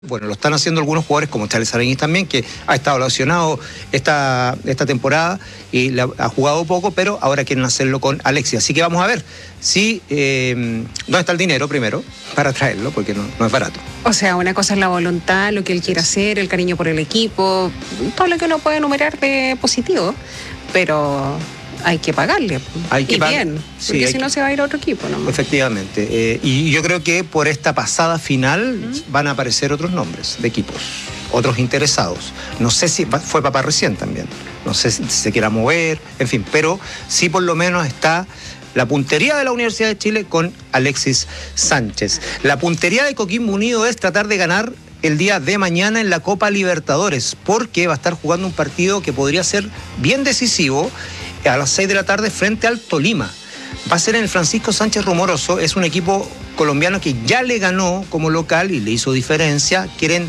Bueno, lo están haciendo algunos jugadores como Charles Aranguis también, que ha estado lesionado esta temporada y ha jugado poco, pero ahora quieren hacerlo con Alexis. Así que vamos a ver si dónde está el dinero primero para traerlo, porque no es barato. O sea, una cosa es la voluntad, lo que él quiere hacer, el cariño por el equipo, todo lo que uno puede enumerar de positivo, pero hay que pagarle. Bien, sí, porque si no se va a ir a otro equipo, ¿no? Efectivamente. Y yo creo que por esta pasada final van a aparecer otros nombres de equipos, otros interesados. No sé si fue papá recién también, no sé si se quiera mover, en fin, pero sí por lo menos está la puntería de la Universidad de Chile con Alexis Sánchez. La puntería de Coquimbo Unido es tratar de ganar el día de mañana en la Copa Libertadores, porque va a estar jugando un partido que podría ser bien decisivo a las 6 de la tarde frente al Tolima. Va a ser en el Francisco Sánchez Rumoroso, es un equipo colombiano que ya le ganó como local y le hizo diferencia. Quieren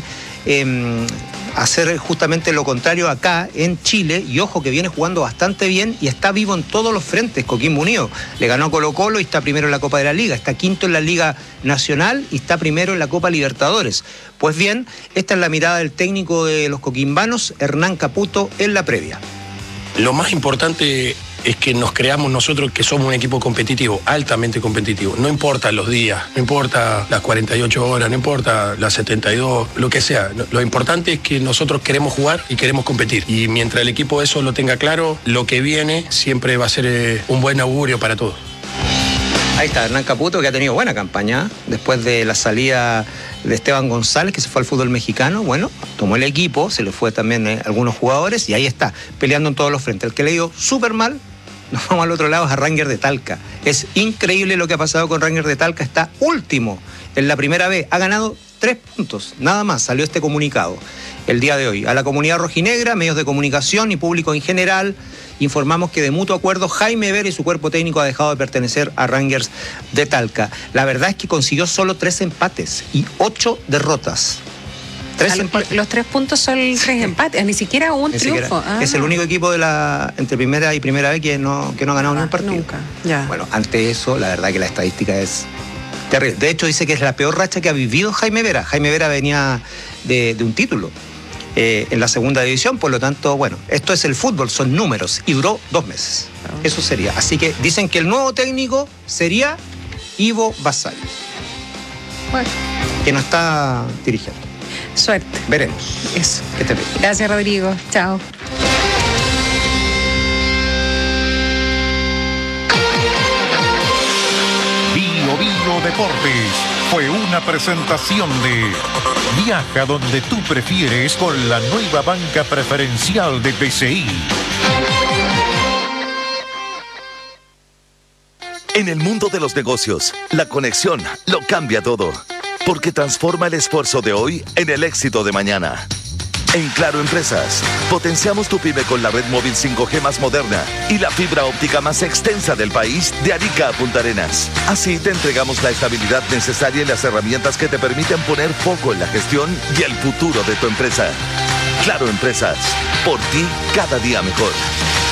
hacer justamente lo contrario acá en Chile, y ojo que viene jugando bastante bien y está vivo en todos los frentes. Coquimbo Unido le ganó a Colo-Colo y está primero en la Copa de la Liga, está quinto en la Liga Nacional y está primero en la Copa Libertadores. Pues bien, esta es la mirada del técnico de los coquimbanos, Hernán Caputo, en la previa. Lo más importante es que nos creamos nosotros que somos un equipo competitivo, altamente competitivo. No importa los días, no importa las 48 horas, no importa las 72, lo que sea. Lo importante es que nosotros queremos jugar y queremos competir. Y mientras el equipo eso lo tenga claro, lo que viene siempre va a ser un buen augurio para todos. Ahí está Hernán Caputo, que ha tenido buena campaña después de la salida de Esteban González, que se fue al fútbol mexicano. Bueno, tomó el equipo, se le fue también algunos jugadores y ahí está, peleando en todos los frentes. El que le dio súper mal, nos vamos al otro lado, es a Rangers de Talca. Es increíble lo que ha pasado con Rangers de Talca, está último en la primera B, ha ganado 3 puntos, nada más salió este comunicado el día de hoy. A la comunidad rojinegra, medios de comunicación y público en general, informamos que de mutuo acuerdo Jaime Vera y su cuerpo técnico ha dejado de pertenecer a Rangers de Talca. La verdad es que consiguió solo 3 empates y 8 derrotas. Los 3 puntos son 3 empates, ni siquiera un triunfo. Es el único equipo de entre primera y primera vez que no ha ganado ni un partido. Nunca, ya. Bueno, ante eso, la verdad que la estadística es terrible. De hecho, dice que es la peor racha que ha vivido Jaime Vera. Jaime Vera venía de un título en la segunda división, por lo tanto, bueno, esto es el fútbol, son números, y duró 2 meses. Eso sería. Así que dicen que el nuevo técnico sería Ivo Basay, bueno, que no está dirigiendo. Suerte. Veremos. Eso. Que te veo. Gracias, Rodrigo. Chao. Bio Deportes fue una presentación de Viaja donde tú prefieres con la nueva banca preferencial de BCI. En el mundo de los negocios, la conexión lo cambia todo, porque transforma el esfuerzo de hoy en el éxito de mañana. En Claro Empresas, potenciamos tu pyme con la red móvil 5G más moderna y la fibra óptica más extensa del país, de Arica a Punta Arenas. Así te entregamos la estabilidad necesaria y las herramientas que te permiten poner foco en la gestión y el futuro de tu empresa. Claro Empresas, por ti cada día mejor.